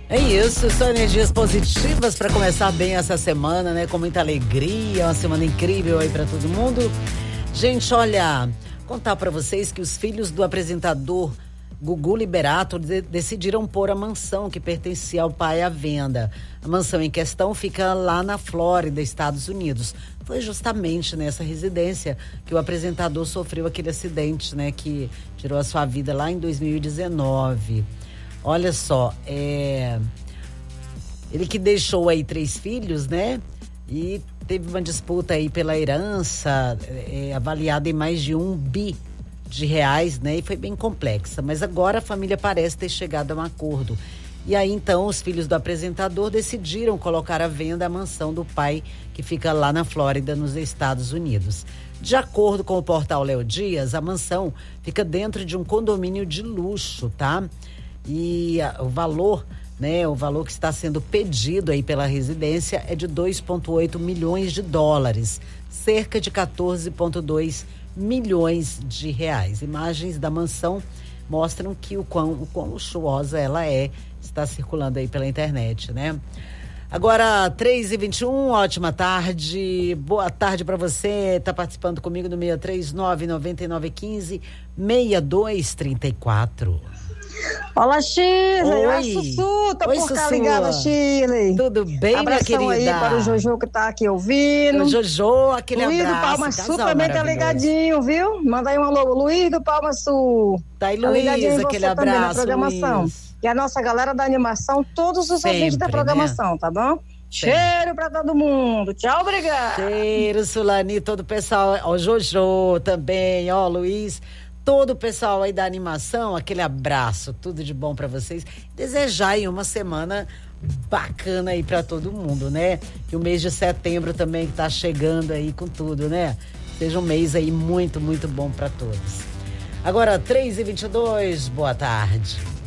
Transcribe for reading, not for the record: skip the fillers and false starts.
É isso, são energias positivas para começar bem essa semana, né? Com muita alegria, uma semana incrível aí para todo mundo. Gente, olha, contar para vocês que os filhos do apresentador Gugu Liberato decidiram pôr a mansão que pertencia ao pai à venda. A mansão em questão fica lá na Flórida, Estados Unidos. Foi justamente nessa residência que o apresentador sofreu aquele acidente, né? Que tirou a sua vida lá em 2019. Olha só, ele que deixou aí 3 filhos, né? E teve uma disputa aí pela herança, avaliada em mais de R$1 bi, né? E foi bem complexa. Mas agora a família parece ter chegado a um acordo. E aí então os filhos do apresentador decidiram colocar à venda a mansão do pai, que fica lá na Flórida, nos Estados Unidos. De acordo com o portal Léo Dias, a mansão fica dentro de um condomínio de luxo, tá? E o valor, né, o valor que está sendo pedido aí pela residência é de 2,8 milhões de dólares, cerca de 14,2 milhões de reais. Imagens da mansão mostram que o quão luxuosa ela está circulando aí pela internet, né? Agora, 3h21, ótima tarde, boa tarde para você, tá participando comigo no 639-9915-6234. Olá, Shirley. Oi, Sussu, tô Oi, por cá Sussu. ligada, Shirley. Tudo bem, abração minha querida? Aí para o Jojo que tá aqui ouvindo. O Jojo, aquele Luiz abraço. do Palma Sul também tá maravilhoso. ligadinho, viu? Manda aí um alô, Luiz do Palma Sul. Tá aí, ligadinho Luiz, em aquele você também na abraço, programação. Luiz. E a nossa galera da animação, todos os ouvintes da programação, né? Tá bom? Cheiro pra todo mundo. Tchau, obrigada. Cheiro, Sulani, todo o pessoal, ó, Jojo também, ó, Luiz, todo o pessoal aí da animação, aquele abraço, tudo de bom pra vocês. Desejar aí uma semana bacana aí pra todo mundo, né? E o mês de setembro também que tá chegando aí com tudo, né? Seja um mês aí muito, muito bom pra todos. Agora, 3h22, boa tarde.